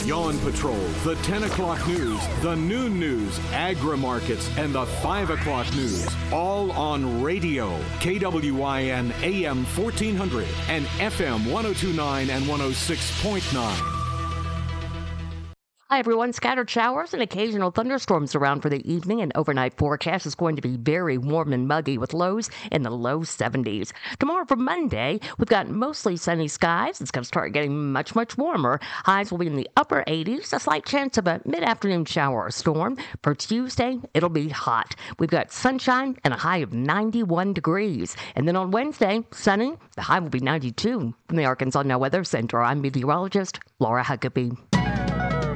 Yawn Patrol, the 10 o'clock news, the noon news, agri-markets, and the 5 o'clock news. All on radio. KWIN AM 1400 and FM 1029 and 106.9. Hi, everyone. Scattered showers and occasional thunderstorms around for the evening and overnight forecast is going to be very warm and muggy with lows in the low 70s. Tomorrow for Monday, we've got mostly sunny skies. It's going to start getting much, much warmer. Highs will be in the upper 80s. A slight chance of a mid-afternoon shower or storm. For Tuesday, it'll be hot. We've got sunshine and a high of 91 degrees. And then on Wednesday, sunny. The high will be 92. From the Arkansas Now Weather Center, I'm meteorologist Laura Huckabee.